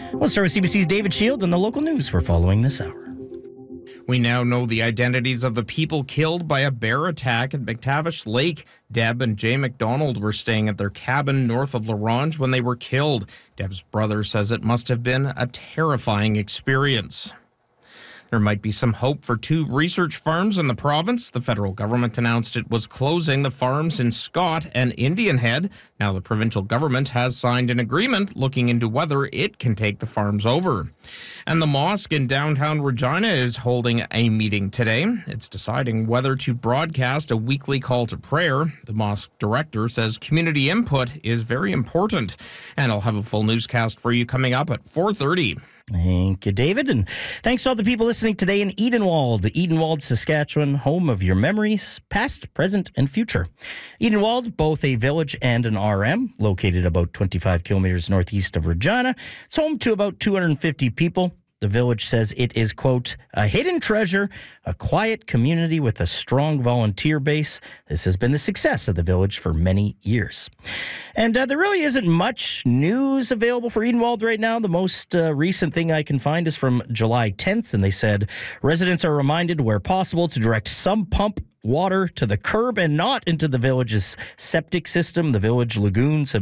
We'll start with CBC's David Shield and the local news we're following this hour. We now know the identities of the people killed by a bear attack at McTavish Lake. Deb and Jay McDonald were staying at their cabin north of La Ronge when they were killed. Deb's brother says it must have been a terrifying experience. There might be some hope for 2 research farms in the province. The federal government announced it was closing the farms in Scott and Indian Head. Now the provincial government has signed an agreement looking into whether it can take the farms over. And the mosque in downtown Regina is holding a meeting today. It's deciding whether to broadcast a weekly call to prayer. The mosque director says community input is very important. And I'll have a full newscast for you coming up at 4:30. Thank you, David. And thanks to all the people listening today in Edenwald, Saskatchewan, home of your memories, past, present, and future. Edenwald, both a village and an RM, located about 25 kilometers northeast of Regina. It's home to about 250 people. The village says it is, quote, a hidden treasure, a quiet community with a strong volunteer base. This has been the success of the village for many years. And there really isn't much news available for Edenwald right now. The most recent thing I can find is from July 10th, and they said residents are reminded where possible to direct some pump water to the curb and not into the village's septic system. The village lagoons have